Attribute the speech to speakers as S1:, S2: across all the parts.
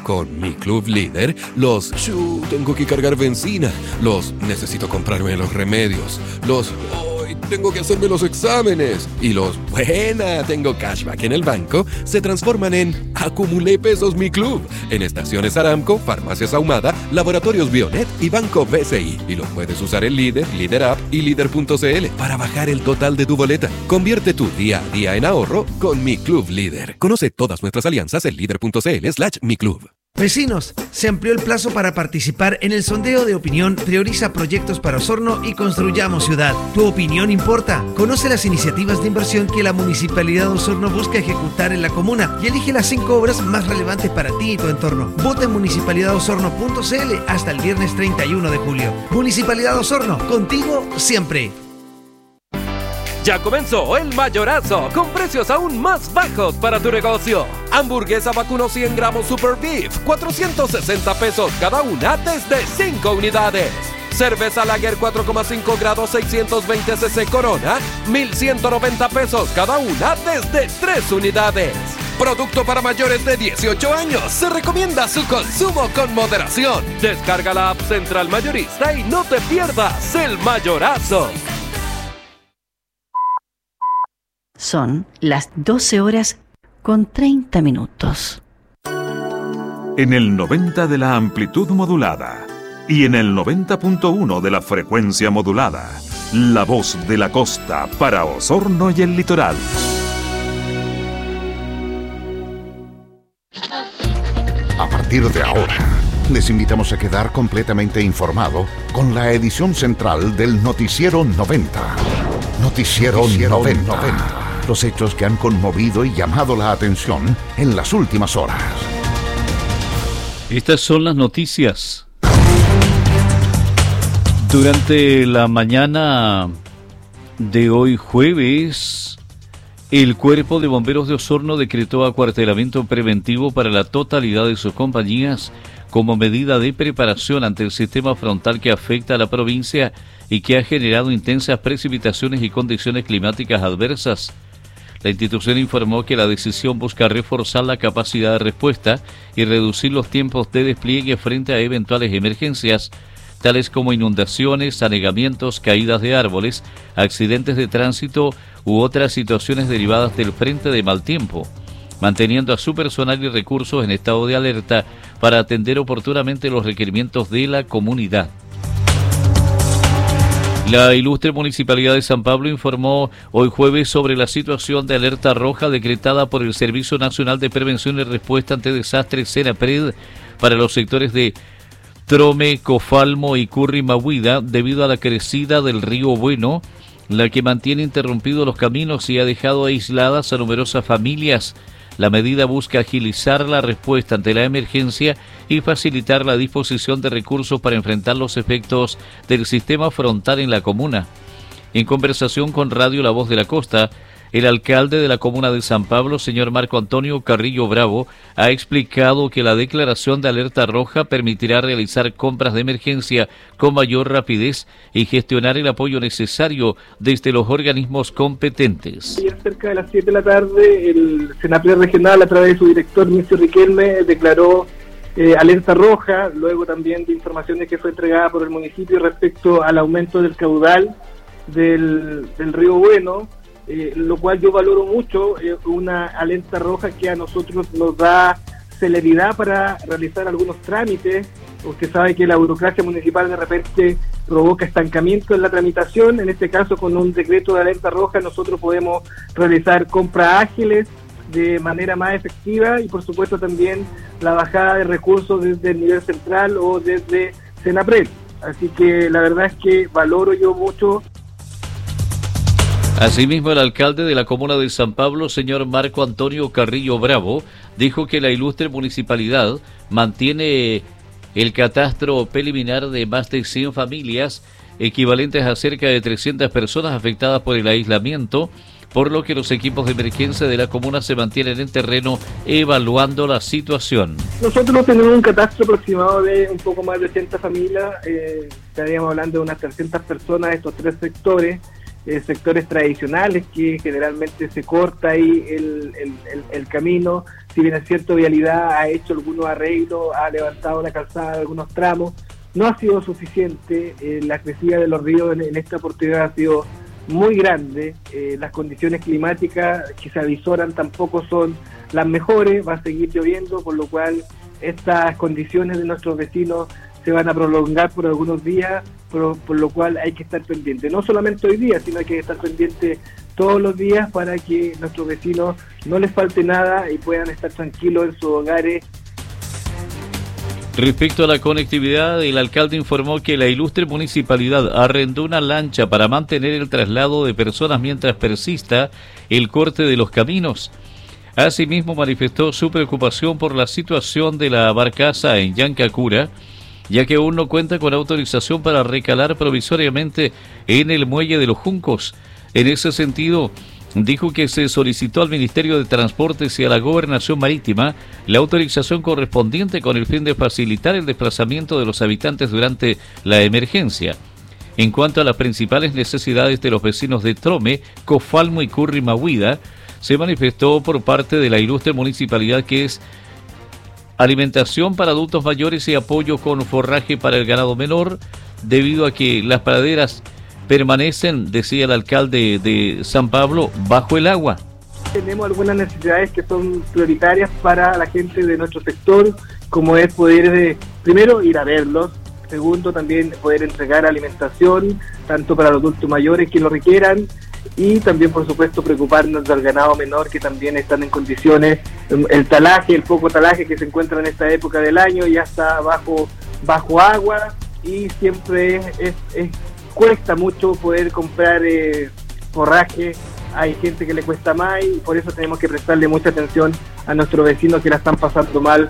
S1: Con mi Club Líder, los tengo que cargar benzina, los necesito comprarme los remedios, los tengo que hacerme los exámenes y los buena, tengo cashback en el banco, se transforman en acumulé pesos mi club en estaciones Aramco, farmacias Ahumada, laboratorios Bionet y Banco BCI. Y los puedes usar en Líder, Líder App y Líder.cl para bajar el total de tu boleta. Convierte tu día a día en ahorro con mi Club Líder. Conoce todas nuestras alianzas en Líder.cl/miclub.
S2: Vecinos, se amplió el plazo para participar en el sondeo de opinión Prioriza Proyectos para Osorno y Construyamos Ciudad. ¿Tu opinión importa? Conoce las iniciativas de inversión que la Municipalidad de Osorno busca ejecutar en la comuna y elige las 5 obras más relevantes para ti y tu entorno. Vota en municipalidadosorno.cl hasta el viernes 31 de julio. Municipalidad de Osorno, contigo siempre.
S3: Ya comenzó el Mayorazo, con precios aún más bajos para tu negocio. Hamburguesa vacuno 100 gramos Super Beef, 460 pesos cada una desde 5 unidades. Cerveza Lager 4,5 grados 620 cc Corona, 1,190 pesos cada una desde 3 unidades. Producto para mayores de 18 años. Se recomienda su consumo con moderación. Descarga la app Central Mayorista y no te pierdas el Mayorazo.
S4: Son las 12:30.
S5: En el 90 de la amplitud modulada y en el 90.1 de la frecuencia modulada, la voz de la costa para Osorno y el litoral.
S6: A partir de ahora, les invitamos a quedar completamente informado con la edición central del Noticiero 90. Noticiero 90. Los hechos que han conmovido y llamado la atención en las últimas horas.
S7: Estas son las noticias. Durante la mañana de hoy jueves, el Cuerpo de Bomberos de Osorno decretó acuartelamiento preventivo para la totalidad de sus compañías como medida de preparación ante el sistema frontal que afecta a la provincia y que ha generado intensas precipitaciones y condiciones climáticas adversas. La institución informó que la decisión busca reforzar la capacidad de respuesta y reducir los tiempos de despliegue frente a eventuales emergencias, tales como inundaciones, anegamientos, caídas de árboles, accidentes de tránsito u otras situaciones derivadas del frente de mal tiempo, manteniendo a su personal y recursos en estado de alerta para atender oportunamente los requerimientos de la comunidad. La ilustre Municipalidad de San Pablo informó hoy jueves sobre la situación de alerta roja decretada por el Servicio Nacional de Prevención y Respuesta ante Desastres SENAPRED para los sectores de Trome, Cofalmo y Currimahuida debido a la crecida del río Bueno, la que mantiene interrumpidos los caminos y ha dejado aisladas a numerosas familias. La medida busca agilizar la respuesta ante la emergencia y facilitar la disposición de recursos para enfrentar los efectos del sistema frontal en la comuna. En conversación con Radio La Voz de la Costa, el alcalde de la comuna de San Pablo, señor Marco Antonio Carrillo Bravo, ha explicado que la declaración de alerta roja permitirá realizar compras de emergencia con mayor rapidez y gestionar el apoyo necesario desde los organismos competentes.
S8: Ayer cerca de las 7 de la tarde, el SENAPRED regional, a través de su director, Micio Riquelme, declaró alerta roja, luego también de informaciones que fue entregada por el municipio respecto al aumento del caudal del río Bueno, lo cual yo valoro mucho, una alerta roja que a nosotros nos da celeridad para realizar algunos trámites. Usted sabe que la burocracia municipal de repente provoca estancamiento en la tramitación. En este caso, con un decreto de alerta roja, nosotros podemos realizar compras ágiles de manera más efectiva y por supuesto también la bajada de recursos desde el nivel central o desde SENAPRED. Así que la verdad es que valoro yo mucho.
S7: Asimismo, el alcalde de la comuna de San Pablo, señor Marco Antonio Carrillo Bravo, dijo que la ilustre municipalidad mantiene el catastro preliminar de más de 100 familias, equivalentes a cerca de 300 personas afectadas por el aislamiento, por lo que los equipos de emergencia de la comuna se mantienen en terreno evaluando la situación.
S8: Nosotros tenemos un catastro aproximado de un poco más de 80 familias, estaríamos hablando de unas 300 personas de estos tres sectores. sectores tradicionales que generalmente se corta ahí el camino. Si bien es cierto, Vialidad ha hecho algunos arreglos, ha levantado la calzada de algunos tramos, no ha sido suficiente. La crecida de los ríos en esta oportunidad ha sido muy grande. Las condiciones climáticas que se avisoran tampoco son las mejores, va a seguir lloviendo, por lo cual estas condiciones de nuestros vecinos se van a prolongar por algunos días, por lo cual hay que estar pendiente, no solamente hoy día, sino hay que estar pendiente todos los días para que nuestros vecinos no les falte nada y puedan estar tranquilos en sus hogares.
S7: Respecto a la conectividad, el alcalde informó que la ilustre municipalidad arrendó una lancha para mantener el traslado de personas mientras persista el corte de los caminos. Asimismo, manifestó su preocupación por la situación de la barcaza en Yancacura, ya que aún no cuenta con autorización para recalar provisoriamente en el muelle de los Juncos. En ese sentido, dijo que se solicitó al Ministerio de Transportes y a la Gobernación Marítima la autorización correspondiente con el fin de facilitar el desplazamiento de los habitantes durante la emergencia. En cuanto a las principales necesidades de los vecinos de Trome, Cofalmo y Currimahuida, se manifestó por parte de la ilustre municipalidad que es alimentación para adultos mayores y apoyo con forraje para el ganado menor, debido a que las praderas permanecen, decía el alcalde de San Pablo, bajo el agua.
S8: Tenemos algunas necesidades que son prioritarias para la gente de nuestro sector, como es poder, primero, ir a verlos, segundo, también poder entregar alimentación, tanto para los adultos mayores que lo requieran, y también, por supuesto, preocuparnos del ganado menor, que también están en condiciones, el poco talaje que se encuentra en esta época del año ya está bajo agua, y siempre cuesta mucho poder comprar forraje. Hay gente que le cuesta más y por eso tenemos que prestarle mucha atención a nuestros vecinos que la están pasando mal.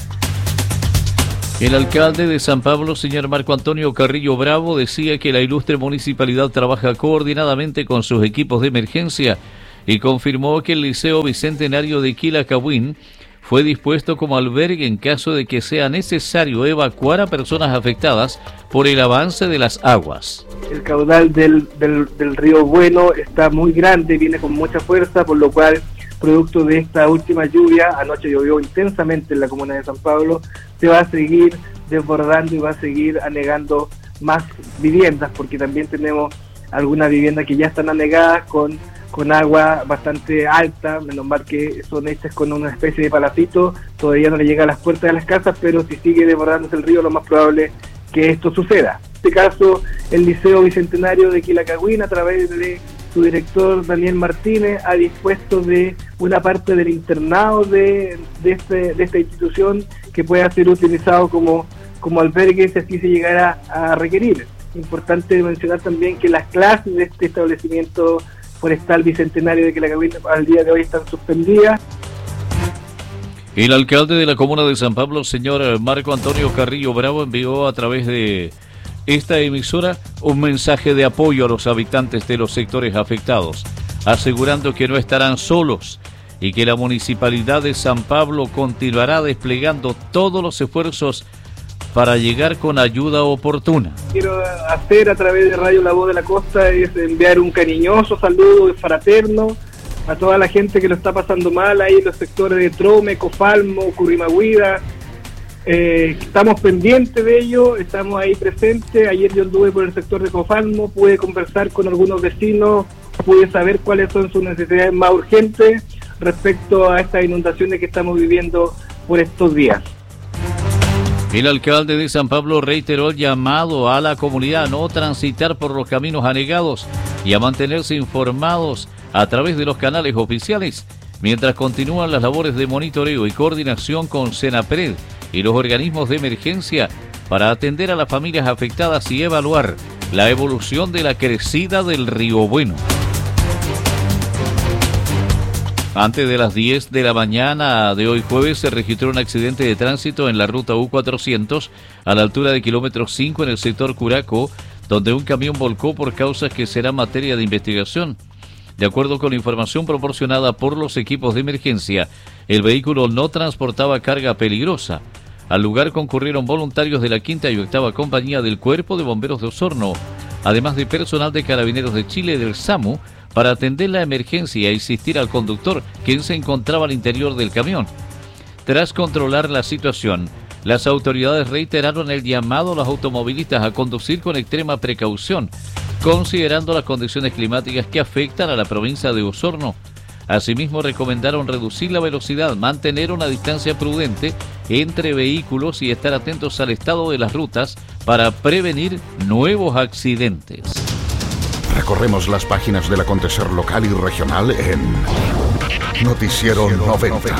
S7: El alcalde de San Pablo, señor Marco Antonio Carrillo Bravo, decía que la ilustre municipalidad trabaja coordinadamente con sus equipos de emergencia y confirmó que el Liceo Bicentenario de Quilacahuín fue dispuesto como albergue en caso de que sea necesario evacuar a personas afectadas por el avance de las aguas.
S8: El caudal del río Bueno está muy grande, viene con mucha fuerza, por lo cual, producto de esta última lluvia, anoche llovió intensamente en la comuna de San Pablo, se va a seguir desbordando y va a seguir anegando más viviendas, porque también tenemos algunas viviendas que ya están anegadas con agua bastante alta, menos mal que son hechas con una especie de palacito, todavía no le llega a las puertas de las casas, pero si sigue desbordándose el río, lo más probable que esto suceda. En este caso, el Liceo Bicentenario de Quilacahuín, a través de su director Daniel Martínez, ha dispuesto de una parte del internado de esta institución que pueda ser utilizado como albergue si así se llegara a requerir. Importante mencionar también que las clases de este establecimiento forestal Bicentenario de Quilacahuín al día de hoy están suspendidas.
S7: El alcalde de la comuna de San Pablo, señor Marco Antonio Carrillo Bravo, envió a través de esta emisora un mensaje de apoyo a los habitantes de los sectores afectados, asegurando que no estarán solos y que la municipalidad de San Pablo continuará desplegando todos los esfuerzos para llegar con ayuda oportuna.
S8: Quiero hacer a través de Radio La Voz de la Costa es enviar un cariñoso saludo fraterno a toda la gente que lo está pasando mal ahí en los sectores de Trome, Cofalmo, Currimahuida. Estamos pendientes de ello, estamos ahí presentes. Ayer yo anduve por el sector de Cofalmo, pude conversar con algunos vecinos, pude saber cuáles son sus necesidades más urgentes respecto a estas inundaciones que estamos viviendo por estos días.
S7: El alcalde de San Pablo reiteró el llamado a la comunidad a no transitar por los caminos anegados y a mantenerse informados a través de los canales oficiales, mientras continúan las labores de monitoreo y coordinación con Senapred y los organismos de emergencia para atender a las familias afectadas y evaluar la evolución de la crecida del río Bueno. Antes de las 10 de la mañana de hoy jueves se registró un accidente de tránsito en la ruta U400 a la altura de kilómetro 5 en el sector Curaco, donde un camión volcó por causas que serán materia de investigación. De acuerdo con la información proporcionada por los equipos de emergencia, el vehículo no transportaba carga peligrosa. Al lugar concurrieron voluntarios de la 5ª y 8ª Compañía del Cuerpo de Bomberos de Osorno, además de personal de Carabineros de Chile y del SAMU, para atender la emergencia y asistir al conductor, quien se encontraba al interior del camión. Tras controlar la situación, las autoridades reiteraron el llamado a los automovilistas a conducir con extrema precaución, considerando las condiciones climáticas que afectan a la provincia de Osorno. Asimismo, recomendaron reducir la velocidad, mantener una distancia prudente entre vehículos y estar atentos al estado de las rutas para prevenir nuevos accidentes.
S6: Recorremos las páginas del acontecer local y regional en Noticiero 90.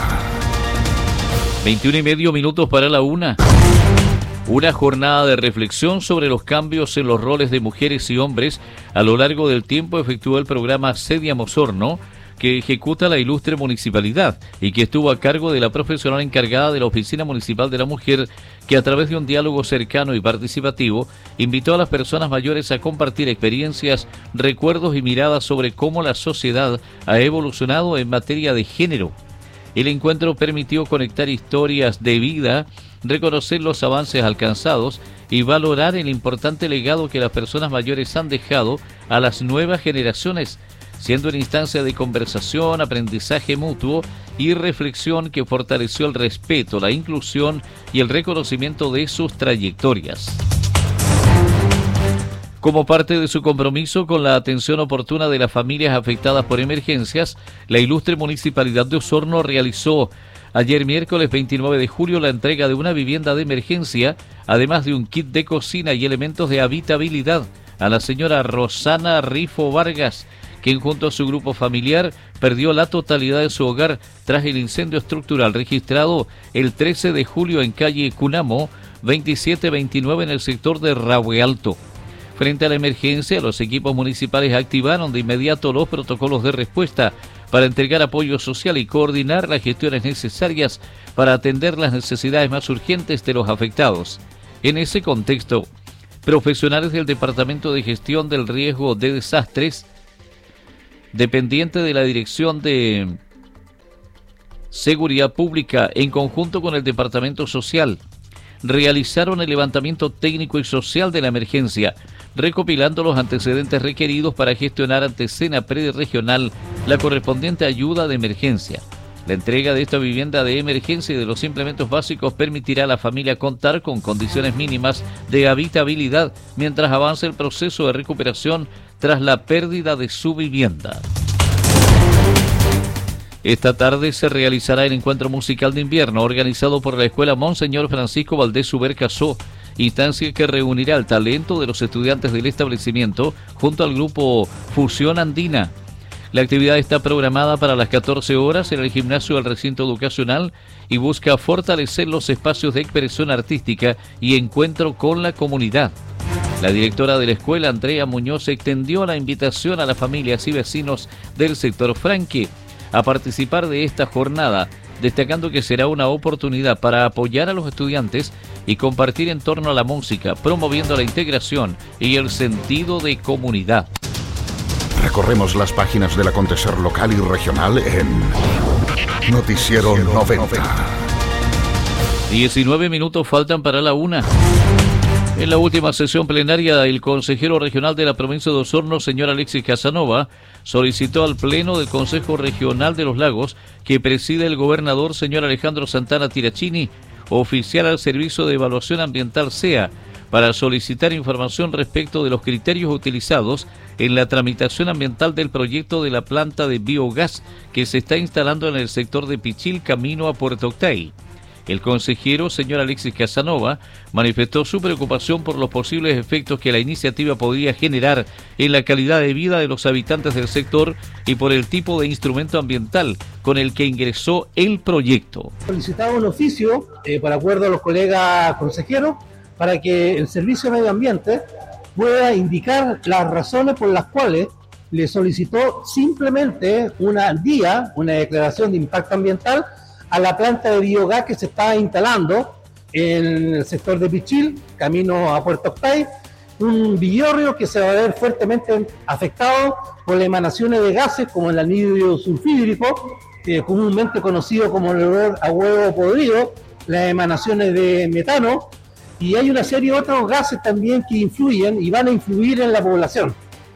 S7: 21:30 para la 1. Una jornada de reflexión sobre los cambios en los roles de mujeres y hombres a lo largo del tiempo efectuó el programa Sediam Osorno, que ejecuta la ilustre municipalidad y que estuvo a cargo de la profesional encargada de la Oficina Municipal de la Mujer, que a través de un diálogo cercano y participativo invitó a las personas mayores a compartir experiencias, recuerdos y miradas sobre cómo la sociedad ha evolucionado en materia de género. El encuentro permitió conectar historias de vida, reconocer los avances alcanzados y valorar el importante legado que las personas mayores han dejado a las nuevas generaciones, siendo una instancia de conversación, aprendizaje mutuo y reflexión que fortaleció el respeto, la inclusión y el reconocimiento de sus trayectorias. Como parte de su compromiso con la atención oportuna de las familias afectadas por emergencias, la ilustre Municipalidad de Osorno realizó ayer miércoles 29 de julio la entrega de una vivienda de emergencia, además de un kit de cocina y elementos de habitabilidad, a la señora Rosana Rifo Vargas, quien junto a su grupo familiar perdió la totalidad de su hogar tras el incendio estructural registrado el 13 de julio en calle Cunamo 2729 en el sector de Rahue Alto. Frente a la emergencia, los equipos municipales activaron de inmediato los protocolos de respuesta para entregar apoyo social y coordinar las gestiones necesarias para atender las necesidades más urgentes de los afectados. En ese contexto, profesionales del Departamento de Gestión del Riesgo de Desastres, dependiente de la Dirección de Seguridad Pública, en conjunto con el Departamento Social, realizaron el levantamiento técnico y social de la emergencia, recopilando los antecedentes requeridos para gestionar ante Senapred Regional la correspondiente ayuda de emergencia. La entrega de esta vivienda de emergencia y de los implementos básicos permitirá a la familia contar con condiciones mínimas de habitabilidad mientras avanza el proceso de recuperación tras la pérdida de su vivienda. Esta tarde se realizará el encuentro musical de invierno organizado por la Escuela Monseñor Francisco Valdés Subercasó, instancia que reunirá el talento de los estudiantes del establecimiento junto al grupo Fusión Andina. La actividad está programada para las 14 horas en el gimnasio del recinto educacional y busca fortalecer los espacios de expresión artística y encuentro con la comunidad. La directora de la escuela, Andrea Muñoz, extendió la invitación a las familias y vecinos del sector Franque a participar de esta jornada, destacando que será una oportunidad para apoyar a los estudiantes y compartir en torno a la música, promoviendo la integración y el sentido de comunidad.
S6: Recorremos las páginas del acontecer local y regional en Noticiero 90.
S7: 19 minutos faltan para la 1. En la última sesión plenaria, el consejero regional de la provincia de Osorno, señor Alexis Casanova, solicitó al Pleno del Consejo Regional de los Lagos, que preside el gobernador, señor Alejandro Santana Tirachini, oficial al Servicio de Evaluación Ambiental SEA, para solicitar información respecto de los criterios utilizados en la tramitación ambiental del proyecto de la planta de biogás que se está instalando en el sector de Pichil, camino a Puerto Octay. El consejero, señor Alexis Casanova, manifestó su preocupación por los posibles efectos que la iniciativa podría generar en la calidad de vida de los habitantes del sector y por el tipo de instrumento ambiental con el que ingresó el proyecto.
S9: Solicitaba un oficio, para acuerdo a los colegas consejeros, para que el Servicio de Medio Ambiente pueda indicar las razones por las cuales le solicitó simplemente una declaración de impacto ambiental a la planta de biogás que se está instalando en el sector de Pichil, camino a Puerto Octay, un villorrio que se va a ver fuertemente afectado por las emanaciones de gases como el anhídrido sulfídrico, comúnmente conocido como el olor a huevo podrido, las emanaciones de metano, y hay una serie de otros gases también que influyen y van a influir en la población.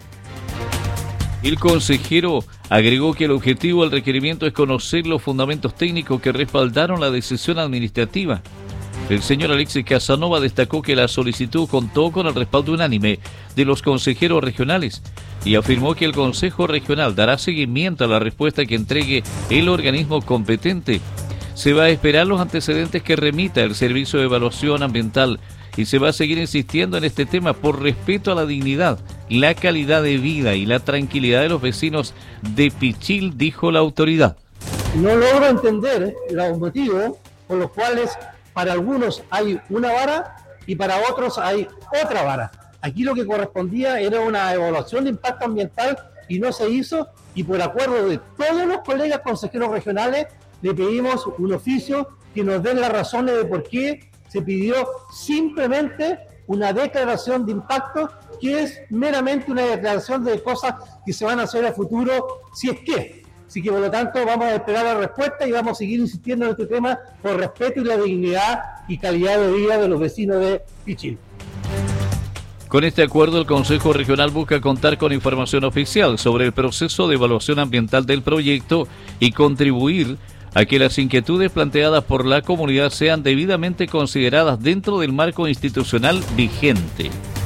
S7: El consejero agregó que el objetivo del requerimiento es conocer los fundamentos técnicos que respaldaron la decisión administrativa. El señor Alexis Casanova destacó que la solicitud contó con el respaldo unánime de los consejeros regionales y afirmó que el Consejo Regional dará seguimiento a la respuesta que entregue el organismo competente. Se va a esperar los antecedentes que remita el Servicio de Evaluación Ambiental y se va a seguir insistiendo en este tema por respeto a la dignidad, la calidad de vida y la tranquilidad de los vecinos de Pichil, dijo la autoridad.
S9: No logro entender los motivos por los cuales para algunos hay una vara y para otros hay otra vara. Aquí lo que correspondía era una evaluación de impacto ambiental y no se hizo, y por acuerdo de todos los colegas consejeros regionales le pedimos un oficio que nos den las razones de por qué se pidió simplemente una declaración de impacto, que es meramente una declaración de cosas que se van a hacer a futuro, si es que. Así que por lo tanto vamos a esperar la respuesta y vamos a seguir insistiendo en este tema por respeto y la dignidad y calidad de vida de los vecinos de Pichil.
S7: Con este acuerdo, el Consejo Regional busca contar con información oficial sobre el proceso de evaluación ambiental del proyecto y contribuir a que las inquietudes planteadas por la comunidad sean debidamente consideradas dentro del marco institucional vigente.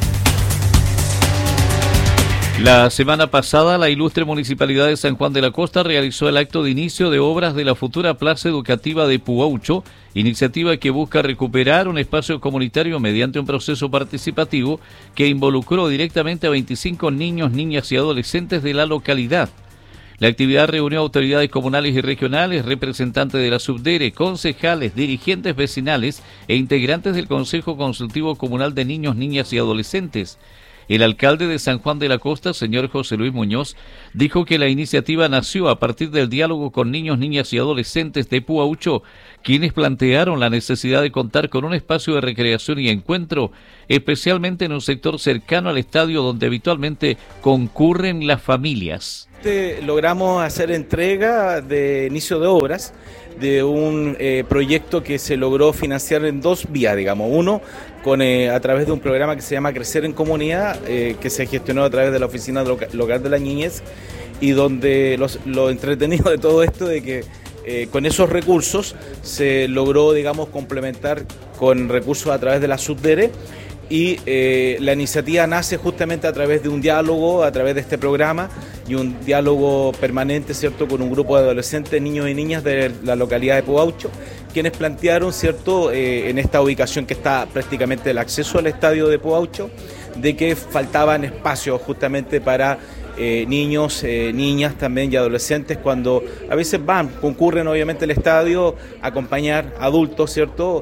S7: La semana pasada, la ilustre Municipalidad de San Juan de la Costa realizó el acto de inicio de obras de la futura Plaza Educativa de Puaucho, iniciativa que busca recuperar un espacio comunitario mediante un proceso participativo que involucró directamente a 25 niños, niñas y adolescentes de la localidad. La actividad reunió autoridades comunales y regionales, representantes de la Subdere, concejales, dirigentes vecinales e integrantes del Consejo Consultivo Comunal de Niños, Niñas y Adolescentes. El alcalde de San Juan de la Costa, señor José Luis Muñoz, dijo que la iniciativa nació a partir del diálogo con niños, niñas y adolescentes de Puaucho, quienes plantearon la necesidad de contar con un espacio de recreación y encuentro, especialmente en un sector cercano al estadio donde habitualmente concurren las familias.
S10: Logramos hacer entrega de inicio de obras de un proyecto que se logró financiar en dos vías, digamos. Uno, a través de un programa que se llama Crecer en Comunidad, que se gestionó a través de la Oficina Local de la Niñez, y donde lo entretenido de todo esto de que con esos recursos se logró, digamos, complementar con recursos a través de la Subdere, y la iniciativa nace justamente a través de un diálogo, a través de este programa, y un diálogo permanente, ¿cierto?, con un grupo de adolescentes, niños y niñas de la localidad de Puaucho, quienes plantearon, ¿cierto?, en esta ubicación que está prácticamente el acceso al estadio de Puaucho, de que faltaban espacios justamente para niños, niñas también y adolescentes, cuando a veces concurren obviamente al estadio a acompañar adultos, ¿cierto?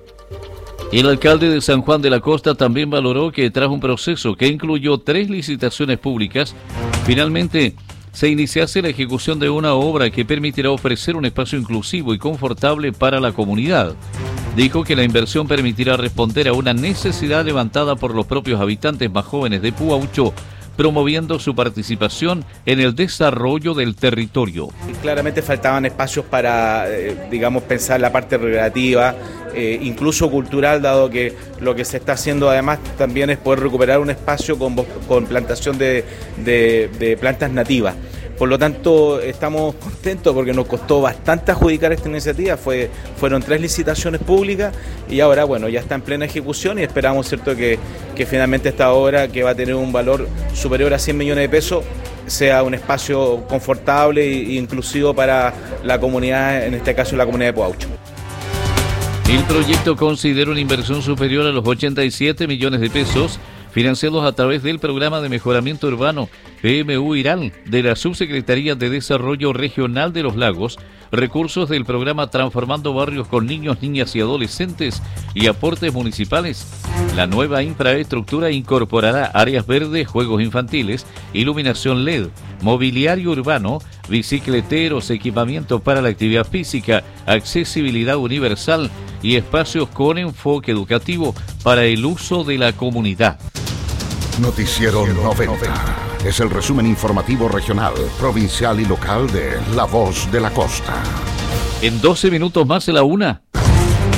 S7: El alcalde de San Juan de la Costa también valoró que tras un proceso que incluyó 3 licitaciones públicas, finalmente se iniciase la ejecución de una obra que permitirá ofrecer un espacio inclusivo y confortable para la comunidad. Dijo que la inversión permitirá responder a una necesidad levantada por los propios habitantes más jóvenes de Puaucho, promoviendo su participación en el desarrollo del territorio.
S10: Claramente faltaban espacios para, digamos, pensar la parte recreativa, incluso cultural, dado que lo que se está haciendo además también es poder recuperar un espacio con plantación de plantas nativas. Por lo tanto, estamos contentos porque nos costó bastante adjudicar esta iniciativa. Fueron 3 licitaciones públicas y ahora, bueno, ya está en plena ejecución y esperamos, ¿cierto?, que finalmente esta obra, que va a tener un valor superior a 100 millones de pesos, sea un espacio confortable e inclusivo para la comunidad, en este caso la comunidad de Puaucho.
S7: El proyecto considera una inversión superior a los 87 millones de pesos, financiados a través del Programa de Mejoramiento Urbano PMU-IRAL de la Subsecretaría de Desarrollo Regional de los Lagos, recursos del programa Transformando Barrios con Niños, Niñas y Adolescentes y aportes municipales. La nueva infraestructura incorporará áreas verdes, juegos infantiles, iluminación LED, mobiliario urbano, bicicleteros, equipamiento para la actividad física, accesibilidad universal y espacios con enfoque educativo para el uso de la comunidad.
S6: Noticiero 90. Es el resumen informativo regional, provincial y local de La Voz de la Costa.
S7: En 12 minutos más de la 1.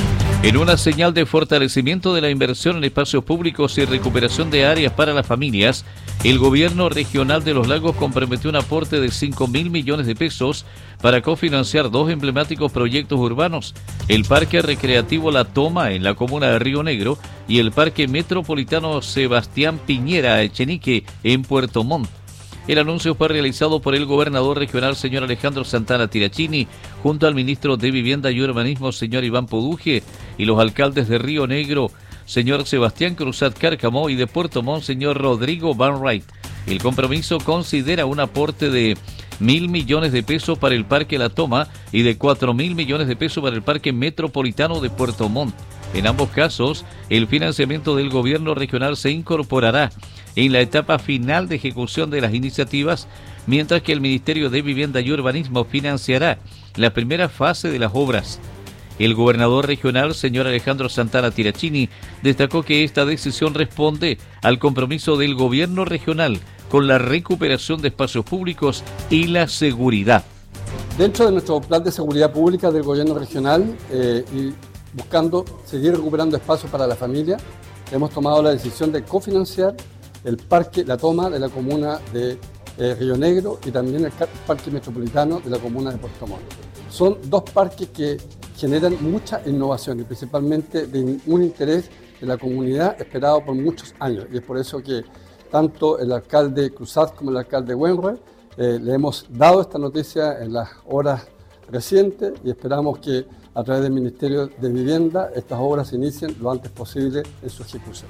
S7: En una señal de fortalecimiento de la inversión en espacios públicos y recuperación de áreas para las familias, el gobierno regional de Los Lagos comprometió un aporte de 5.000 millones de pesos para cofinanciar 2 emblemáticos proyectos urbanos, el Parque Recreativo La Toma en la comuna de Río Negro y el Parque Metropolitano Sebastián Piñera Echenique en Puerto Montt. El anuncio fue realizado por el gobernador regional, señor Alejandro Santana Tirachini, junto al ministro de Vivienda y Urbanismo, señor Iván Poduje, y los alcaldes de Río Negro, señor Sebastián Cruzat Cárcamo, y de Puerto Montt, señor Rodrigo Van Wright. El compromiso considera un aporte de 1.000 millones de pesos para el Parque La Toma y de 4.000 millones de pesos para el Parque Metropolitano de Puerto Montt. En ambos casos, el financiamiento del gobierno regional se incorporará en la etapa final de ejecución de las iniciativas, mientras que el Ministerio de Vivienda y Urbanismo financiará la primera fase de las obras. El gobernador regional, señor Alejandro Santana Tirachini, destacó que esta decisión responde al compromiso del gobierno regional con la recuperación de espacios públicos y la seguridad.
S11: Dentro de nuestro plan de seguridad pública del gobierno regional y buscando seguir recuperando espacios para la familia, hemos tomado la decisión de cofinanciar el Parque La Toma de la comuna de Río Negro y también el Parque Metropolitano de la comuna de Puerto Montt. Son 2 parques que generan mucha innovación y principalmente de un interés de la comunidad esperado por muchos años. Y es por eso que tanto el alcalde Cruzat como el alcalde Wenre le hemos dado esta noticia en las horas recientes y esperamos que a través del Ministerio de Vivienda estas obras se inicien lo antes posible en su ejecución.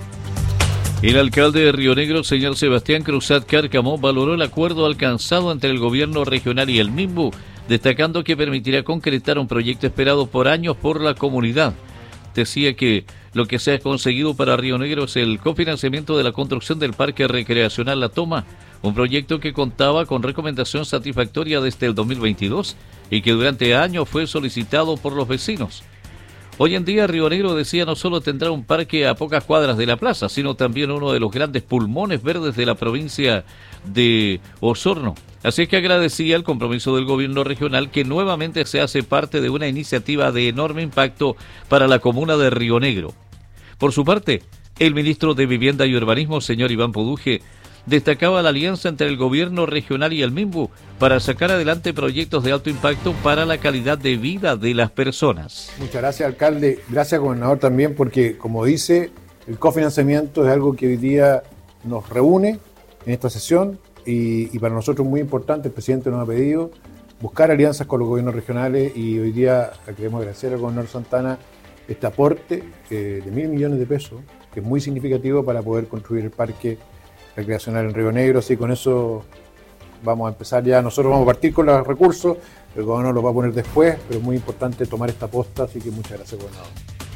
S7: El alcalde de Río Negro, señor Sebastián Cruzat Cárcamo, valoró el acuerdo alcanzado entre el gobierno regional y el MIMBU, destacando que permitirá concretar un proyecto esperado por años por la comunidad. Decía que lo que se ha conseguido para Río Negro es el cofinanciamiento de la construcción del Parque Recreacional La Toma, un proyecto que contaba con recomendación satisfactoria desde el 2022 y que durante años fue solicitado por los vecinos. Hoy en día Río Negro, decía, no solo tendrá un parque a pocas cuadras de la plaza, sino también uno de los grandes pulmones verdes de la provincia de Osorno. Así es que agradecía el compromiso del gobierno regional, que nuevamente se hace parte de una iniciativa de enorme impacto para la comuna de Río Negro. Por su parte, el ministro de Vivienda y Urbanismo, señor Iván Poduje, destacaba la alianza entre el gobierno regional y el MIMBU para sacar adelante proyectos de alto impacto para la calidad de vida de las personas.
S12: Muchas gracias, alcalde. Gracias, gobernador, también, porque, como dice, el cofinanciamiento es algo que hoy día nos reúne en esta sesión y para nosotros es muy importante. El presidente nos ha pedido buscar alianzas con los gobiernos regionales y hoy día queremos agradecer al gobernador Santana este aporte de 1.000 millones de pesos, que es muy significativo para poder construir el parque recreacional en Río Negro. Así con eso vamos a empezar ya. Nosotros vamos a partir con los recursos, el gobernador los va a poner después, pero es muy importante tomar esta posta, así que muchas gracias, gobernador.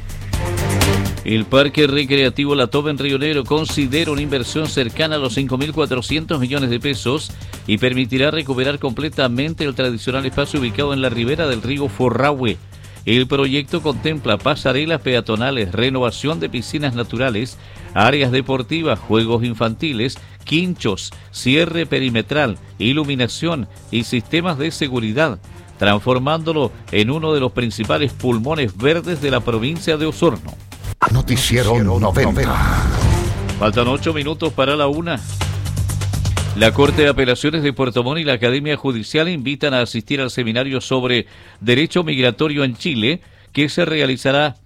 S7: El Parque Recreativo La Toma en Río Negro considera una inversión cercana a los 5.400 millones de pesos y permitirá recuperar completamente el tradicional espacio ubicado en la ribera del río Forrahue. El proyecto contempla pasarelas peatonales, renovación de piscinas naturales, áreas deportivas, juegos infantiles, quinchos, cierre perimetral, iluminación y sistemas de seguridad, transformándolo en uno de los principales pulmones verdes de la provincia de Osorno.
S6: Noticiero 90.
S7: Faltan 8 minutos para la 1. La Corte de Apelaciones de Puerto Montt y la Academia Judicial invitan a asistir al seminario sobre Derecho Migratorio en Chile, que se realizará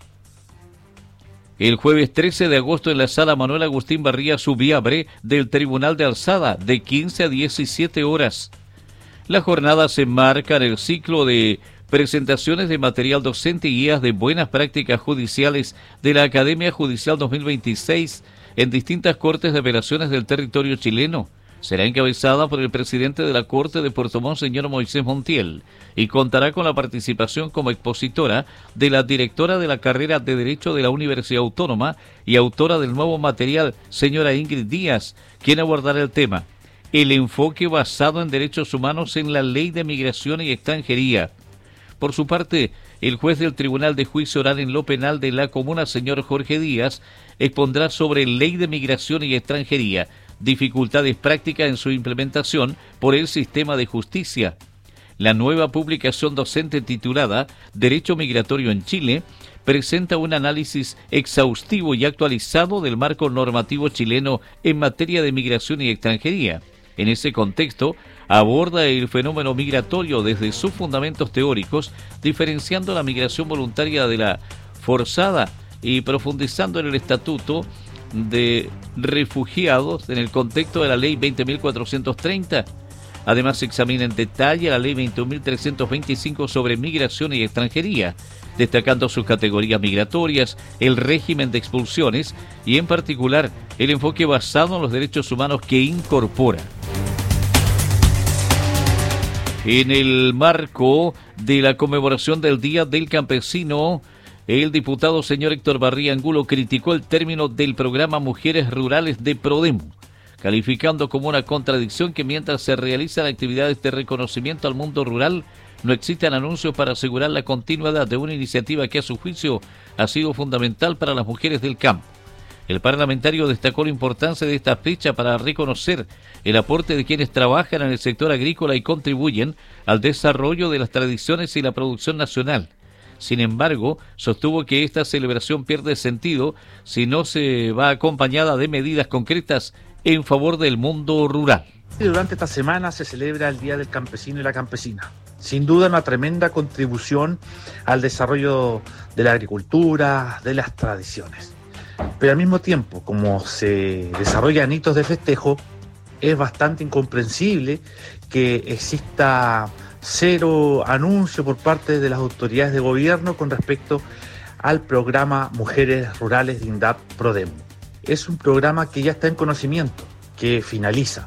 S7: el jueves 13 de agosto en la Sala Manuel Agustín Barría Subiabre del Tribunal de Alzada, de 15 a 17 horas. La jornada se enmarca en el ciclo de presentaciones de material docente y guías de buenas prácticas judiciales de la Academia Judicial 2026 en distintas cortes de apelaciones del territorio chileno. Será encabezada por el presidente de la Corte de Puerto Montt, señor Moisés Montiel, y contará con la participación como expositora de la directora de la carrera de Derecho de la Universidad Autónoma y autora del nuevo material, señora Ingrid Díaz, quien abordará el tema: el enfoque basado en derechos humanos en la Ley de Migración y Extranjería. Por su parte, el juez del Tribunal de Juicio Oral en lo Penal de la Comuna, señor Jorge Díaz, expondrá sobre Ley de Migración y Extranjería, dificultades prácticas en su implementación por el sistema de justicia. La nueva publicación docente titulada Derecho Migratorio en Chile presenta un análisis exhaustivo y actualizado del marco normativo chileno en materia de migración y extranjería. En ese contexto, aborda el fenómeno migratorio desde sus fundamentos teóricos, diferenciando la migración voluntaria de la forzada y profundizando en el estatuto de refugiados en el contexto de la Ley 20.430. Además, examina en detalle la Ley 21.325 sobre migración y extranjería, destacando sus categorías migratorias, el régimen de expulsiones y, en particular, el enfoque basado en los derechos humanos que incorpora. En el marco de la conmemoración del Día del Campesino, el diputado señor Héctor Barría Angulo criticó el término del programa Mujeres Rurales de Prodemo, calificando como una contradicción que mientras se realizan actividades de reconocimiento al mundo rural, no existan anuncios para asegurar la continuidad de una iniciativa que a su juicio ha sido fundamental para las mujeres del campo. El parlamentario destacó la importancia de esta fecha para reconocer el aporte de quienes trabajan en el sector agrícola y contribuyen al desarrollo de las tradiciones y la producción nacional. Sin embargo, sostuvo que esta celebración pierde sentido si no se va acompañada de medidas concretas en favor del mundo rural.
S13: Durante esta semana se celebra el Día del Campesino y la Campesina. Sin duda una tremenda contribución al desarrollo de la agricultura, de las tradiciones. Pero al mismo tiempo, como se desarrollan hitos de festejo, es bastante incomprensible que exista cero anuncio por parte de las autoridades de gobierno con respecto al programa Mujeres Rurales de INDAP Prodemo. Es un programa que ya está en conocimiento, que finaliza.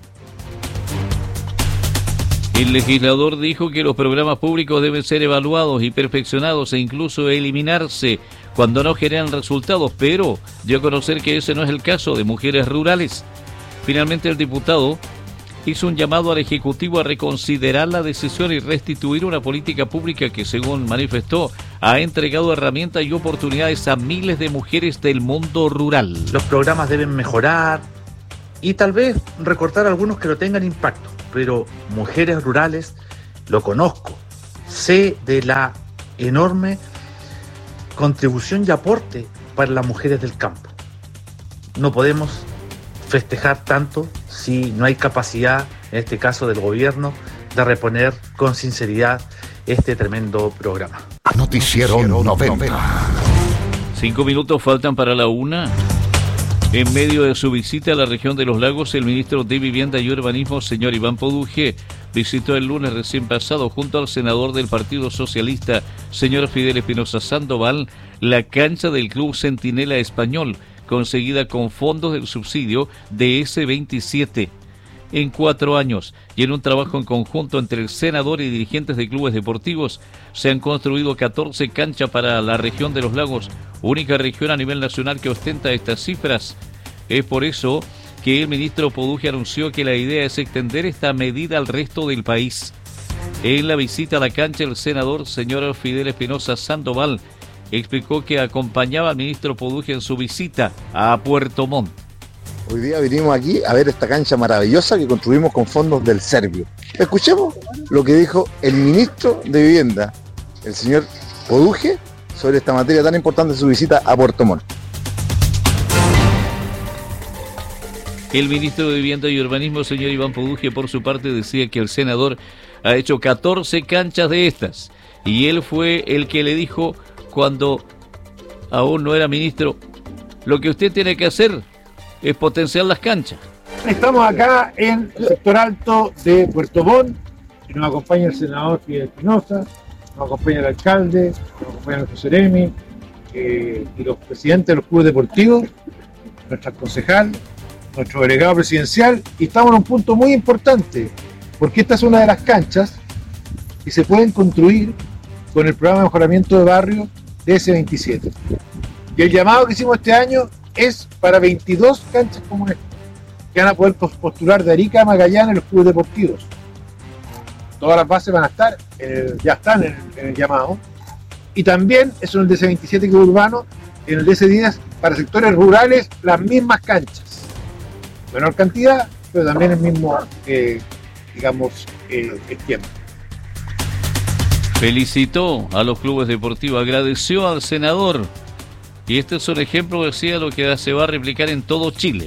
S7: El legislador dijo que los programas públicos deben ser evaluados y perfeccionados e incluso eliminarse cuando no generan resultados, pero dio a conocer que ese no es el caso de Mujeres Rurales. Finalmente, el diputado hizo un llamado al Ejecutivo a reconsiderar la decisión y restituir una política pública que, según manifestó, ha entregado herramientas y oportunidades a miles de mujeres del mundo rural.
S13: Los programas deben mejorar y tal vez recortar algunos que no tengan impacto, pero Mujeres Rurales lo conozco, sé de la enorme contribución y aporte para las mujeres del campo. No podemos festejar tanto si no hay capacidad, en este caso del gobierno, de reponer con sinceridad este tremendo programa.
S6: Noticiero 90.
S7: 5 minutos faltan para la 1. En medio de su visita a la región de los lagos, el ministro de Vivienda y Urbanismo, señor Iván Poduje, visitó el lunes recién pasado junto al senador del Partido Socialista, señor Fidel Espinosa Sandoval, la cancha del Club Centinela Español, conseguida con fondos del subsidio de S27. En 4 años y en un trabajo en conjunto entre el senador y dirigentes de clubes deportivos, se han construido 14 canchas para la región de los lagos, única región a nivel nacional que ostenta estas cifras. Es por eso que el ministro Poduje anunció que la idea es extender esta medida al resto del país. En la visita a la cancha, el senador señor Fidel Espinosa Sandoval explicó que acompañaba al ministro Poduje en su visita a Puerto Montt.
S14: Hoy día vinimos aquí a ver esta cancha maravillosa que construimos con fondos del Servio. Escuchemos lo que dijo el ministro de Vivienda, el señor Poduje, sobre esta materia tan importante de su visita a Puerto Montt.
S7: El ministro de Vivienda y Urbanismo, señor Iván Poduje, por su parte, decía que el senador ha hecho 14 canchas de estas y él fue el que le dijo cuando aún no era ministro, lo que usted tiene que hacer es potenciar las canchas.
S12: Estamos acá en el sector alto de Puerto Montt y nos acompaña el senador Fidel Espinosa, nos acompaña el alcalde, nos acompaña el José Remi y los presidentes de los clubes deportivos, nuestra concejal, nuestro delegado presidencial, y estamos en un punto muy importante porque esta es una de las canchas que se pueden construir con el programa de mejoramiento de barrio de S27. Y el llamado que hicimos este año es para 22 canchas como esta, que van a poder postular de Arica a Magallanes en los clubes deportivos. Todas las bases van a estar, ya están en el llamado. Y también, eso en el DC27 que es urbano, en el DC10 para sectores rurales, las mismas canchas. Menor cantidad, pero también el mismo, el tiempo.
S7: felicitó a los clubes deportivos, agradeció al senador. Y este es un ejemplo, decía, lo que se va a replicar en todo Chile.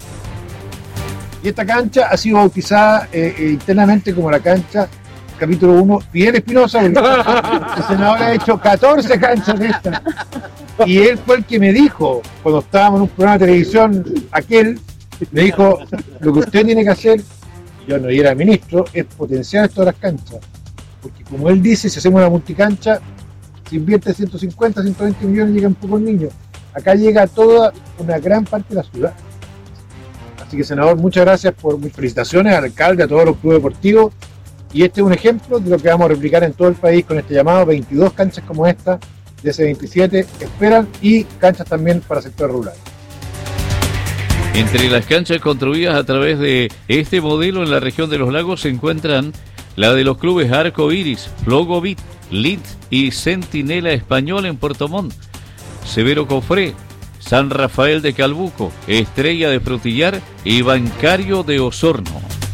S12: Y esta cancha ha sido bautizada internamente como la cancha capítulo 1 Fidel Espinosa, porque el senador ha hecho 14 canchas de esta. Y él fue el que me dijo, cuando estábamos en un programa de televisión, me dijo, lo que usted tiene que hacer, yo no era ministro, es potenciar todas las canchas. Porque como él dice, si hacemos una multicancha, se invierte 150, 120 millones y llegan pocos niños. Acá llega toda una gran parte de la ciudad. Así que, senador, muchas gracias por mis felicitaciones al alcalde, a todos los clubes deportivos. Y este es un ejemplo de lo que vamos a replicar en todo el país con este llamado. 22 canchas como esta, de ese 27 esperan, y canchas también para sector rural.
S7: Entre las canchas construidas a través de este modelo en la región de los lagos se encuentran la de los clubes Arco Iris, Flogovit, Lid y Centinela Español en Puerto Montt, Severo Cofré, San Rafael de Calbuco, Estrella de Frutillar y Bancario de Osorno.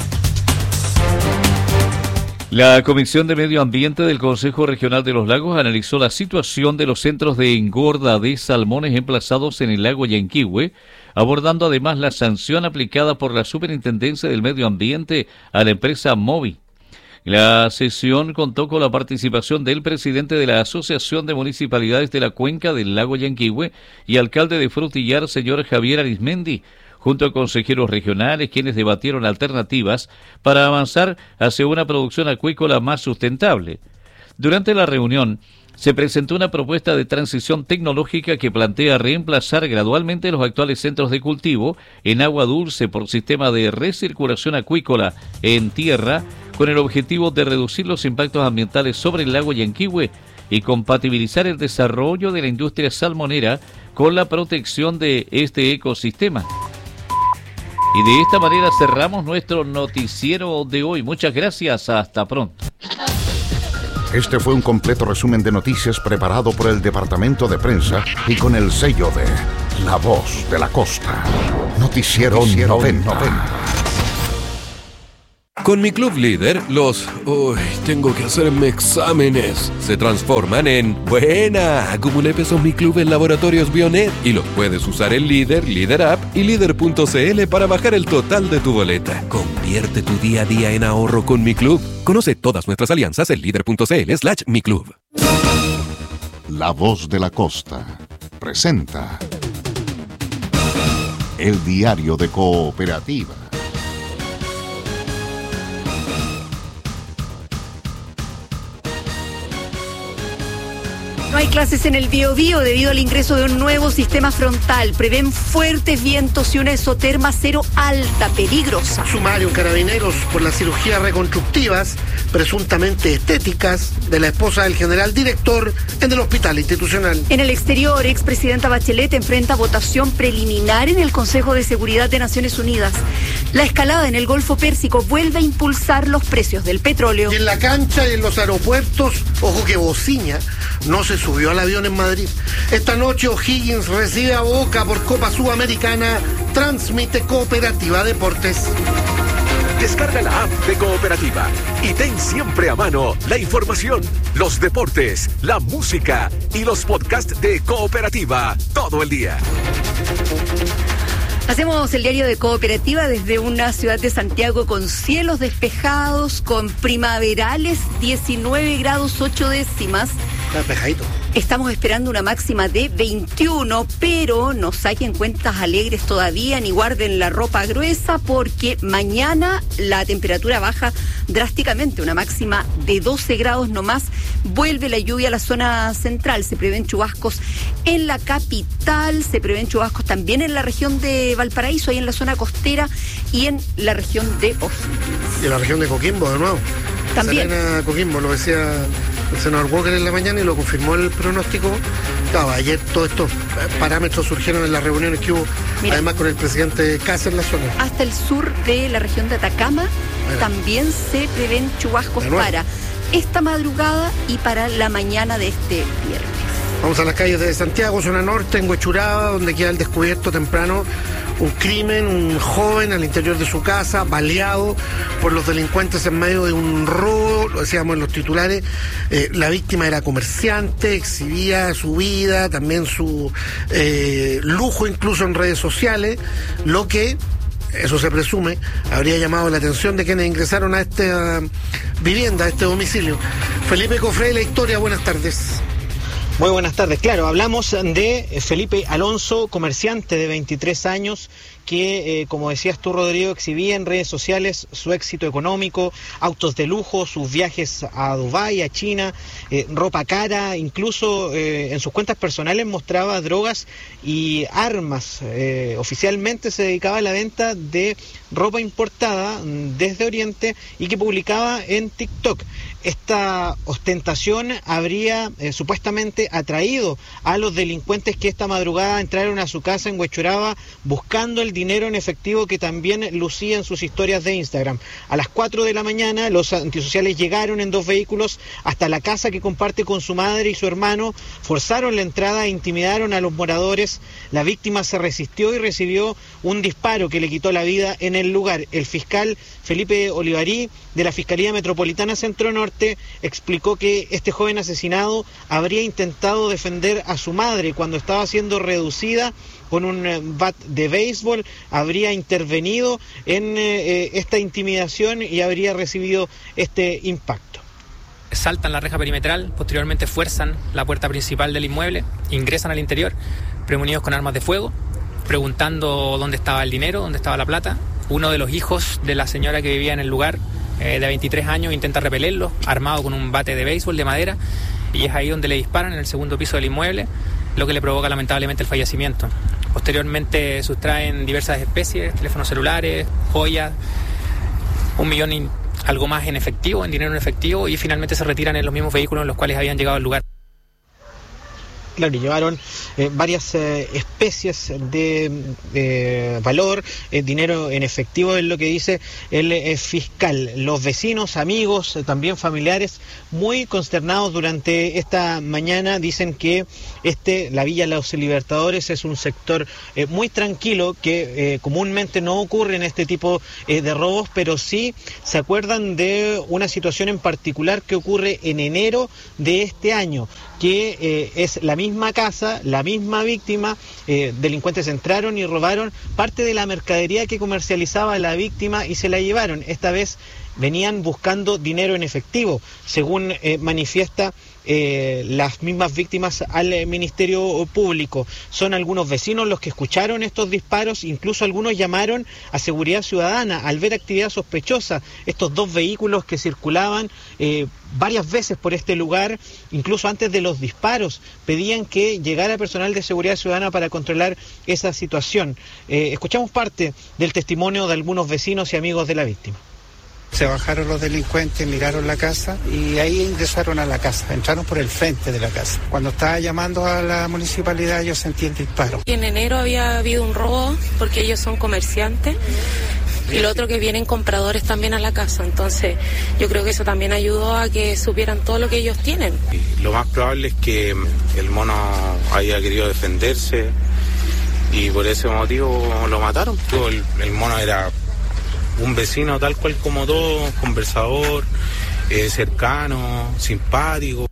S7: La Comisión de Medio Ambiente del Consejo Regional de los Lagos analizó la situación de los centros de engorda de salmones emplazados en el lago Yanquihue, abordando además la sanción aplicada por la Superintendencia del Medio Ambiente a la empresa Movi. La sesión contó con la participación del presidente de la Asociación de Municipalidades de la Cuenca del Lago Yanquihue y alcalde de Frutillar, señor Javier Arismendi, junto a consejeros regionales, quienes debatieron alternativas para avanzar hacia una producción acuícola más sustentable. Durante la reunión, se presentó una propuesta de transición tecnológica que plantea reemplazar gradualmente los actuales centros de cultivo en agua dulce por sistema de recirculación acuícola en tierra, con el objetivo de reducir los impactos ambientales sobre el lago Yanquihue y compatibilizar el desarrollo de la industria salmonera con la protección de este ecosistema. Y de esta manera cerramos nuestro noticiero de hoy. Muchas gracias, hasta pronto.
S6: Este fue un completo resumen de noticias preparado por el Departamento de Prensa y con el sello de La Voz de la Costa. Noticiero 90.
S1: Con mi club líder, los tengo que hacerme exámenes se transforman en buena. Acumulé pesos mi club en Laboratorios Bionet y los puedes usar en Líder, Líder App y Líder.cl para bajar el total de tu boleta. Convierte tu día a día en ahorro con mi club. Conoce todas nuestras alianzas en Líder.cl/mi club.
S6: La Voz de la Costa presenta el diario de Cooperativa.
S15: No hay clases en el Biobío debido al ingreso de un nuevo sistema frontal. Prevén fuertes vientos y una isoterma cero alta, peligrosa.
S16: Sumario en Carabineros por las cirugías reconstructivas, presuntamente estéticas, de la esposa del general director en el hospital institucional.
S15: En el exterior, expresidenta Bachelet enfrenta votación preliminar en el Consejo de Seguridad de Naciones Unidas. La escalada en el Golfo Pérsico vuelve a impulsar los precios del petróleo.
S16: Y en la cancha y en los aeropuertos, ojo que Bociña no se subió al avión en Madrid. Esta noche O'Higgins recibe a Boca por Copa Sudamericana. Transmite Cooperativa Deportes.
S17: Descarga la app de Cooperativa y ten siempre a mano la información, los deportes, la música y los podcasts de Cooperativa todo el día.
S15: Hacemos el diario de Cooperativa desde una ciudad de Santiago con cielos despejados, con primaverales, 19 grados 8 décimas.
S16: Despejadito.
S15: Estamos esperando una máxima de 21, pero no saquen cuentas alegres todavía ni guarden la ropa gruesa porque mañana la temperatura baja drásticamente, una máxima de 12 grados nomás. Vuelve la lluvia a la zona central, se prevén chubascos en la capital, se prevén chubascos también en la región de Valparaíso, ahí en la zona costera y en la región de O'Higgins.
S16: Y en la región de Coquimbo de nuevo.
S15: También.
S16: Serena, Coquimbo, lo decía el senador Walker en la mañana y lo confirmó el pronóstico. Claro, ayer todos estos parámetros surgieron en las reuniones que hubo, además con el presidente Cáceres en la zona.
S15: Hasta el sur de la región de Atacama también se prevén chubascos para esta madrugada y para la mañana de este viernes.
S16: Vamos a las calles de Santiago, zona norte, en Huechuraba, donde queda el descubierto temprano un crimen, un joven al interior de su casa, baleado por los delincuentes en medio de un robo, lo decíamos en los titulares. La víctima era comerciante, exhibía su vida, también su lujo incluso en redes sociales, lo que, eso se presume, habría llamado la atención de quienes ingresaron a esta vivienda, a este domicilio. Felipe Cofré, La Historia, buenas tardes.
S18: Muy buenas tardes. Claro, hablamos de Felipe Alonso, comerciante de 23 años, que, como decías tú, Rodrigo, exhibía en redes sociales su éxito económico, autos de lujo, sus viajes a Dubái, a China, ropa cara, incluso en sus cuentas personales mostraba drogas y armas. Oficialmente se dedicaba a la venta de ropa importada desde Oriente y que publicaba en TikTok. Esta ostentación habría supuestamente atraído a los delincuentes que esta madrugada entraron a su casa en Huechuraba buscando el dinero en efectivo que también lucía en sus historias de Instagram. A las 4 de la mañana los antisociales llegaron en 2 vehículos hasta la casa que comparte con su madre y su hermano, forzaron la entrada e intimidaron a los moradores. La víctima se resistió y recibió un disparo que le quitó la vida en el lugar. El fiscal Felipe Olivarí, de la Fiscalía Metropolitana Centro Norte, explicó que este joven asesinado habría intentado defender a su madre cuando estaba siendo reducida con un bat de béisbol, habría intervenido en esta intimidación y habría recibido este impacto.
S19: Saltan la reja perimetral, posteriormente fuerzan la puerta principal del inmueble, ingresan al interior, premunidos con armas de fuego, preguntando dónde estaba el dinero, dónde estaba la plata. Uno de los hijos de la señora que vivía en el lugar, de 23 años, intenta repelerlo, armado con un bate de béisbol de madera, y es ahí donde le disparan en el segundo piso del inmueble, lo que le provoca lamentablemente el fallecimiento. Posteriormente sustraen diversas especies, teléfonos celulares, joyas, 1 millón y algo más en efectivo, en dinero en efectivo, y finalmente se retiran en los mismos vehículos en los cuales habían llegado al lugar.
S18: Claro, llevaron varias especies de valor, dinero en efectivo, es lo que dice el fiscal. Los vecinos, amigos, también familiares, muy consternados durante esta mañana, dicen que la Villa Los Libertadores es un sector muy tranquilo, que comúnmente no ocurre en este tipo de robos, pero sí se acuerdan de una situación en particular que ocurre en enero de este año, que es la misma casa, la misma víctima. Delincuentes entraron y robaron parte de la mercadería que comercializaba la víctima y se la llevaron. Esta vez venían buscando dinero en efectivo, según manifiesta las mismas víctimas al Ministerio Público. Son algunos vecinos los que escucharon estos disparos, incluso algunos llamaron a Seguridad Ciudadana al ver actividad sospechosa. Estos 2 vehículos que circulaban varias veces por este lugar, incluso antes de los disparos, pedían que llegara personal de Seguridad Ciudadana para controlar esa situación. Escuchamos parte del testimonio de algunos vecinos y amigos de la víctima.
S20: Se bajaron los delincuentes, miraron la casa y ahí ingresaron a la casa, entraron por el frente de la casa. Cuando estaba llamando a la municipalidad yo sentí el disparo.
S21: En enero había habido un robo porque ellos son comerciantes y lo otro que vienen compradores también a la casa, entonces yo creo que eso también ayudó a que supieran todo lo que ellos tienen.
S22: Lo más probable es que el mono haya querido defenderse y por ese motivo lo mataron. El mono era un vecino tal cual como todos, conversador, cercano, simpático.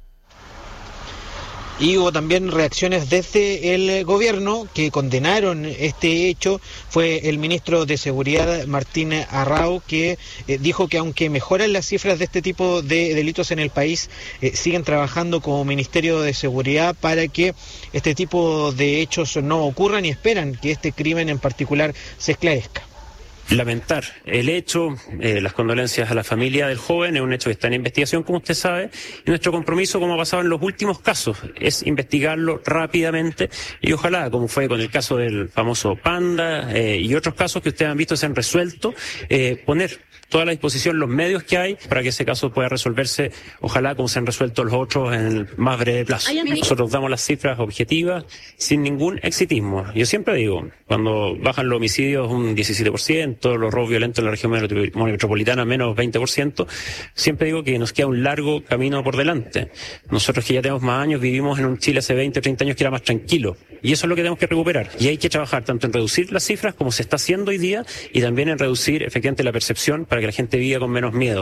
S18: Y hubo también reacciones desde el gobierno que condenaron este hecho. Fue el ministro de Seguridad, Martín Arrau, que dijo que aunque mejoran las cifras de este tipo de delitos en el país, siguen trabajando como Ministerio de Seguridad para que este tipo de hechos no ocurran y esperan que este crimen en particular se esclarezca.
S23: Lamentar el hecho, las condolencias a la familia del joven, es un hecho que está en investigación, como usted sabe, y nuestro compromiso, como ha pasado en los últimos casos, es investigarlo rápidamente y ojalá, como fue con el caso del famoso Panda y otros casos que ustedes han visto se han resuelto, poner toda la disposición, los medios que hay para que ese caso pueda resolverse, ojalá como se han resuelto los otros en el más breve plazo. Nosotros damos las cifras objetivas sin ningún exitismo. Yo siempre digo, cuando bajan los homicidios un 17%, 20%, los robos violentos en la región metropolitana menos 20%, siempre digo que nos queda un largo camino por delante. Nosotros que ya tenemos más años, vivimos en un Chile hace 20 o 30 años que era más tranquilo, y eso es lo que tenemos que recuperar. Y hay que trabajar tanto en reducir las cifras, como se está haciendo hoy día, y también en reducir efectivamente la percepción para que la gente viva con menos miedo.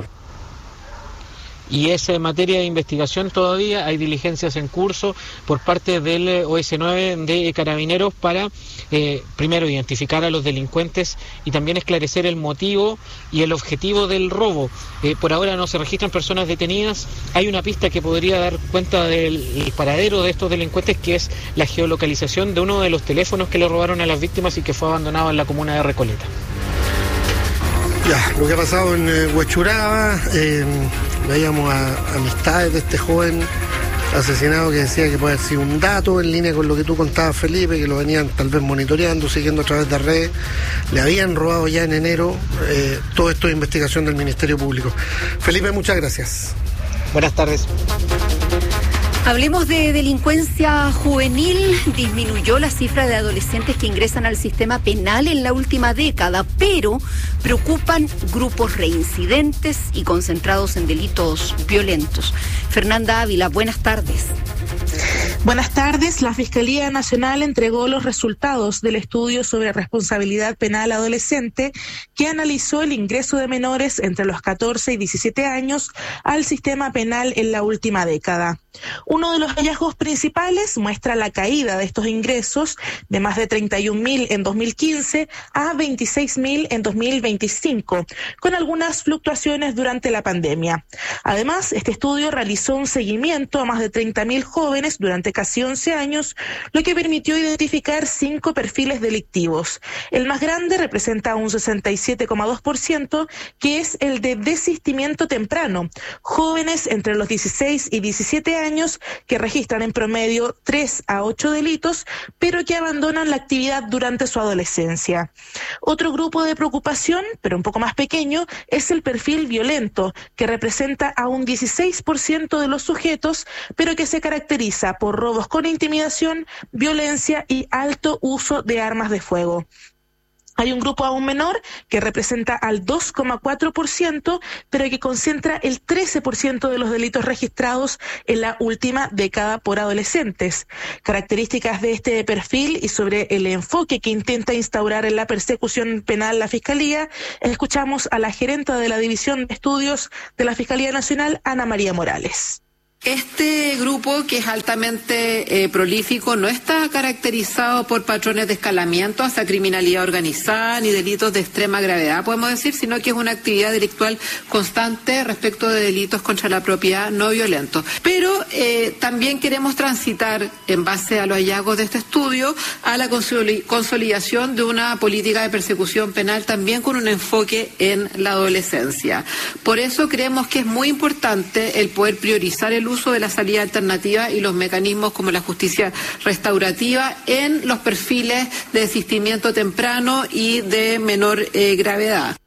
S18: Y es en materia de investigación todavía, hay diligencias en curso por parte del OS9 de Carabineros para, primero, identificar a los delincuentes y también esclarecer el motivo y el objetivo del robo. Por ahora no se registran personas detenidas. Hay una pista que podría dar cuenta del paradero de estos delincuentes, que es la geolocalización de uno de los teléfonos que le robaron a las víctimas y que fue abandonado en la comuna de Recoleta.
S16: Ya, lo que ha pasado en Huechuraba, veíamos a amistades de este joven asesinado que decía que puede haber sido un dato en línea con lo que tú contabas, Felipe, que lo venían tal vez monitoreando, siguiendo a través de redes. Le habían robado ya en enero. Todo esto es investigación del Ministerio Público. Felipe, muchas gracias.
S18: Buenas tardes.
S15: Hablemos de delincuencia juvenil. Disminuyó la cifra de adolescentes que ingresan al sistema penal en la última década, pero preocupan grupos reincidentes y concentrados en delitos violentos. Fernanda Ávila, buenas tardes.
S2: Buenas tardes. La Fiscalía Nacional entregó los resultados del estudio sobre responsabilidad penal adolescente que analizó el ingreso de menores entre los 14 y 17 años al sistema penal en la última década. Uno de los hallazgos principales muestra la caída de estos ingresos de más de 31.000 en 2015 a 26.000 en 2025, con algunas fluctuaciones durante la pandemia. Además, este estudio realizó un seguimiento a más de 30.000 jóvenes durante casi 11 años, lo que permitió identificar 5 perfiles delictivos. El más grande representa un 67,2%, que es el de desistimiento temprano, jóvenes entre los 16 y 17 años que registran en promedio 3 a 8 delitos, pero que abandonan la actividad durante su adolescencia. Otro grupo de preocupación, pero un poco más pequeño, es el perfil violento, que representa a un 16% de los sujetos, pero que se caracteriza por robos con intimidación, violencia y alto uso de armas de fuego. Hay un grupo aún menor que representa al 2,4%, pero que concentra el 13% de los delitos registrados en la última década por adolescentes. Características de este perfil y sobre el enfoque que intenta instaurar en la persecución penal la Fiscalía, escuchamos a la gerenta de la División de Estudios de la Fiscalía Nacional, Ana María Morales.
S3: Este grupo, que es altamente prolífico, no está caracterizado por patrones de escalamiento hacia criminalidad organizada ni delitos de extrema gravedad, podemos decir, sino que es una actividad delictual constante respecto de delitos contra la propiedad no violentos. Pero también queremos transitar, en base a los hallazgos de este estudio, a la consolidación de una política de persecución penal también con un enfoque en la adolescencia. Por eso creemos que es muy importante el poder priorizar el uso de la salida alternativa y los mecanismos como la justicia restaurativa en los perfiles de desistimiento temprano y de menor gravedad.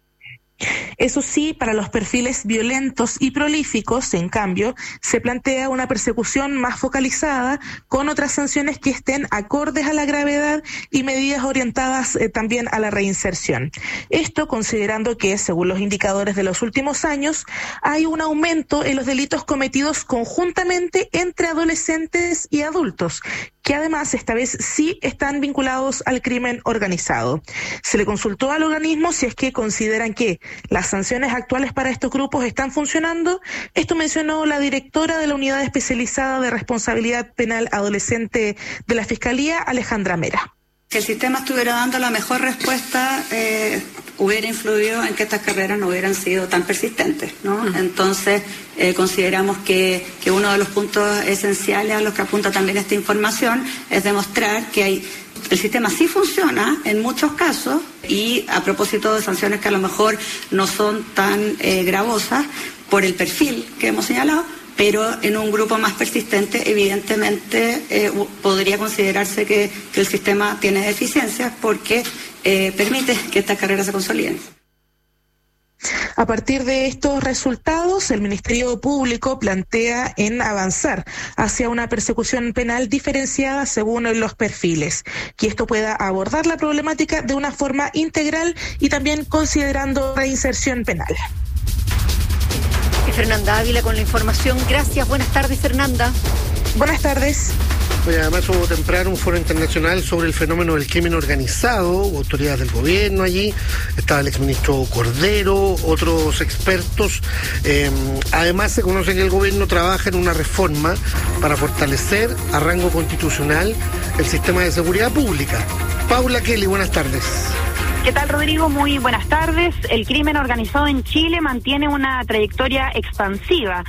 S2: Eso sí, para los perfiles violentos y prolíficos, en cambio, se plantea una persecución más focalizada con otras sanciones que estén acordes a la gravedad y medidas orientadas también a la reinserción. Esto considerando que, según los indicadores de los últimos años, hay un aumento en los delitos cometidos conjuntamente entre adolescentes y adultos, que además esta vez sí están vinculados al crimen organizado. Se le consultó al organismo si es que consideran que las sanciones actuales para estos grupos están funcionando. Esto mencionó la directora de la Unidad Especializada de Responsabilidad Penal Adolescente de la Fiscalía, Alejandra Mera.
S4: Si el sistema estuviera dando la mejor respuesta, hubiera influido en que estas carreras no hubieran sido tan persistentes, ¿no? Entonces, consideramos que uno de los puntos esenciales a los que apunta también esta información es demostrar que el sistema sí funciona en muchos casos, y a propósito de sanciones que a lo mejor no son tan gravosas por el perfil que hemos señalado, pero en un grupo más persistente, evidentemente, podría considerarse que el sistema tiene deficiencias porque permite que estas carreras se consoliden.
S2: A partir de estos resultados, el Ministerio Público plantea en avanzar hacia una persecución penal diferenciada según los perfiles, que esto pueda abordar la problemática de una forma integral y también considerando reinserción penal.
S15: Fernanda Ávila con la información. Gracias. Buenas tardes, Fernanda.
S2: Buenas tardes.
S16: Oye, además hubo temprano un foro internacional sobre el fenómeno del crimen organizado, hubo autoridades del gobierno allí, estaba el exministro Cordero, otros expertos. Además se conoce que el gobierno trabaja en una reforma para fortalecer a rango constitucional el sistema de seguridad pública. Paula Kelly, buenas tardes.
S5: ¿Qué tal, Rodrigo? Muy buenas tardes. El crimen organizado en Chile mantiene una trayectoria expansiva.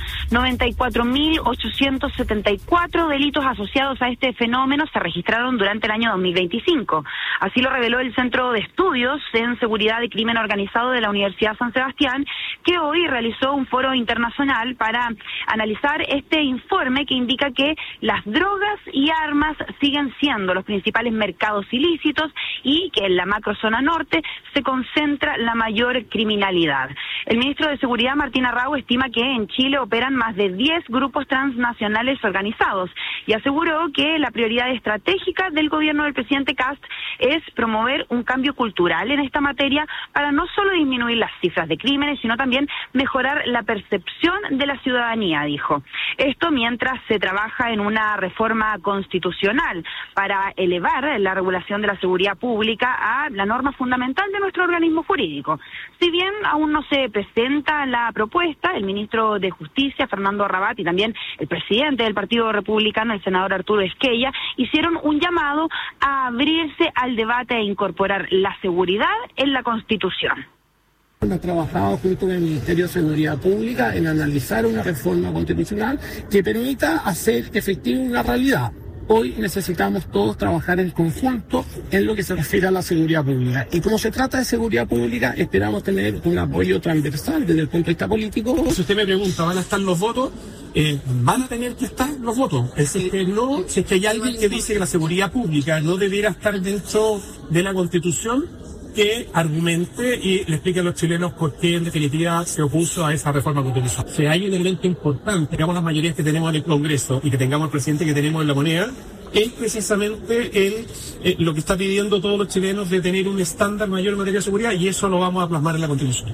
S5: 94.874 delitos asociados a este fenómeno se registraron durante el año 2025. Así lo reveló el Centro de Estudios en Seguridad y Crimen Organizado de la Universidad San Sebastián, que hoy realizó un foro internacional para analizar este informe que indica que las drogas y armas siguen siendo los principales mercados ilícitos y que en la macrozona norte se concentra la mayor criminalidad. El ministro de Seguridad, Martín Arrau, estima que en Chile operan más de 10 grupos transnacionales organizados y aseguró que la prioridad estratégica del gobierno del presidente Kast es promover un cambio cultural en esta materia para no solo disminuir las cifras de crímenes, sino también mejorar la percepción de la ciudadanía, dijo. Esto mientras se trabaja en una reforma constitucional para elevar la regulación de la seguridad pública a la norma fundamental de nuestro organismo jurídico. Si bien aún no se presenta la propuesta, el ministro de Justicia, Fernando Rabat, y también el presidente del Partido Republicano, el senador Arturo Esquella, hicieron un llamado a abrirse al debate e incorporar la seguridad en la Constitución.
S8: Hemos trabajado junto con el Ministerio de Seguridad Pública en analizar una reforma constitucional que permita hacer efectiva una realidad. Hoy necesitamos todos trabajar en conjunto en lo que se refiere a la seguridad pública. Y como se trata de seguridad pública, esperamos tener un apoyo transversal desde el punto de vista político. Si usted me pregunta, ¿van a estar los votos? Van a tener que estar los votos. Es decir, que no, si es que hay alguien que dice que la seguridad pública no debiera estar dentro de la Constitución, que argumente y le explique a los chilenos por qué en definitiva se opuso a esa reforma constitucional. Si hay un elemento importante, tengamos las mayorías que tenemos en el Congreso y que tengamos el presidente que tenemos en la moneda, es precisamente lo que está pidiendo todos los chilenos de tener un estándar mayor en materia de seguridad, y eso lo vamos a plasmar en la Constitución.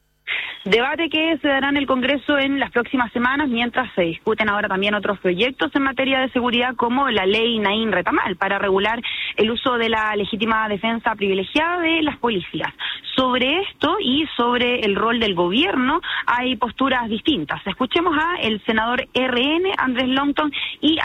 S5: Debate que se dará en el Congreso en las próximas semanas, mientras se discuten ahora también otros proyectos en materia de seguridad, como la ley Naín Retamal, para regular el uso de la legítima defensa privilegiada de las policías. Sobre esto y sobre el rol del gobierno hay posturas distintas. Escuchemos a el senador RN, Andrés Longton, y